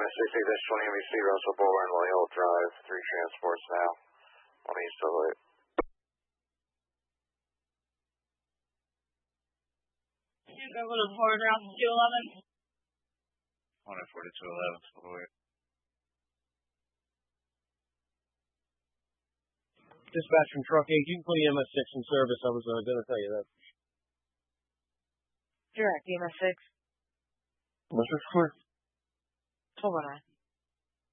EMS 60, that's 20 NBC, Russell Boulevard, Loyola Drive, 3 transports now, on East of it. Go to the forward route to 211. 14211, Dispatch from Truck 8, you can put EMS 6 in service. I was going to tell you that. Direct, EMS 6. This is clear. 1209.